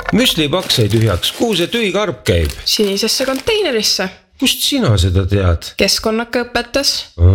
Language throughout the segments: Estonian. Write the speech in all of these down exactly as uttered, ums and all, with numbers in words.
müslipakk sai tühjaks, kuhu see tühikarp käib? Sinisesse konteinerisse. Kust sina seda tead? Keskkonnaka õpetas.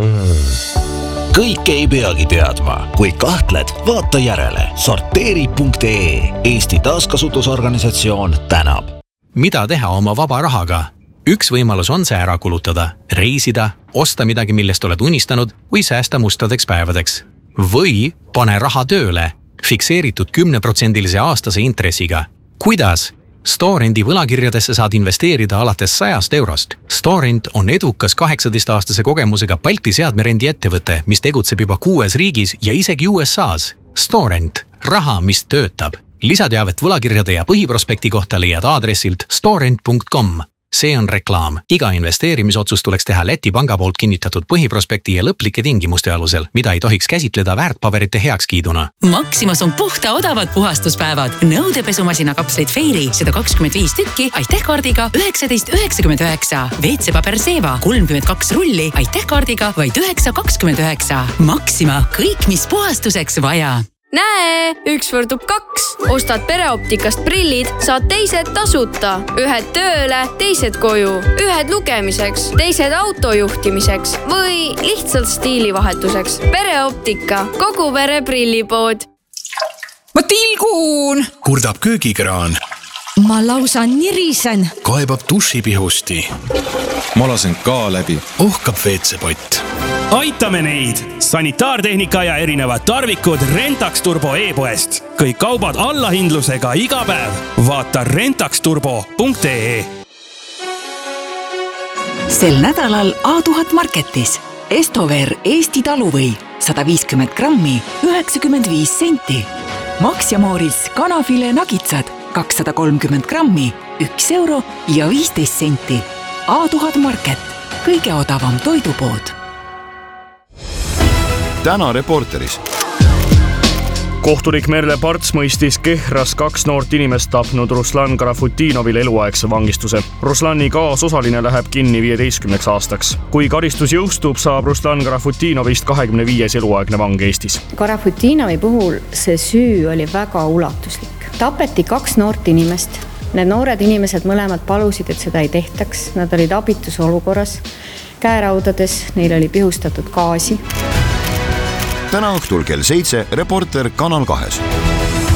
Kõik ei peagi teadma. Kui kahtled, vaata järele. sorteeri punkt ee Eesti taaskasutusorganisatsioon tänab. Mida teha oma vaba rahaga? Üks võimalus on see ära kulutada, reisida, osta midagi, millest oled unistanud või säästa mustadeks päevadeks. Või pane raha tööle, fikseeritud kümneprotsendilise aastase intressiga. Kuidas? Storendi võlakirjadesse saad investeerida alates sajast eurost. Storend on edukas kaheksateist-aastase kogemusega Balti seadmerendi ettevõte, mis tegutseb juba kuues riigis ja isegi U S A's. Storend. Raha, mis töötab. Lisateavet võlakirjade ja põhiprospekti kohta leiad aadressilt storend punkt com. See on reklaam. Iga investeerimisotsus tuleks teha Läti panga poolt kinnitatud põhiprospekti ja lõplike tingimuste alusel, mida ei tohiks käsitleda väärtpaberite heakskiiduna. Maximas on puhta odavad puhastuspäevad. Nõudepesumasina kapslid Fairy sada kakskümmend viis tükki aitähkaardiga üheksateist üheksakümmend üheksa. W C paber Seva kolmkümmend kaks rulli aitähkaardiga vaid üheksa kakskümmend üheksa. Maxima. Kõik, mis puhastuseks vaja. Näe, üks võrdub kaks. Ostad pereoptikast prillid, saad teised tasuta. Ühed tööle, teised koju. Ühed lugemiseks, teised autojuhtimiseks või lihtsalt stiilivahetuseks. Pereoptika, kogu pere prillipood. Ma tilgun! Kurdab köögikraan. Ma lausa nirisen. Kaebab dušipihusti. Ma lasen ka läbi. Ohkab W C-pott. Aitame neid! Sanitaartehnika ja erinevad tarvikud Rentax Turbo e-poest. Kõik kaubad allahindlusega iga päev. Vaata rentax turbo punkt ee. Sel nädalal A tuhat Marketis. Estover Eesti taluvõi sada viiskümmend grammi üheksakümmend viis senti. Max ja Mooris kanafile nagitsad kakssada kolmkümmend grammi üks euro ja viisteist senti. A tuhat Market. Kõige odavam toidupood. Täna Reporteris. Kohtunik Merle Parts mõistis Kehras kaks noort inimest tapnud Ruslan Garafutinovil eluaegse vangistuse. Ruslani kaasosaline läheb kinni viieteistkümneks aastaks. Kui karistus jõustub, saab Ruslan Garafutinovist kahekümne viies eluaegne vang Eestis. Garafutinovi puhul see süü oli väga ulatuslik. Tapeti kaks noort inimest. Need noored inimesed mõlemad palusid, et seda ei tehtaks. Nad olid abitus olukorras. Käeraudades neil oli pihustatud gaasi. Täna õhtul kell seitse Reporter Kanal kahes.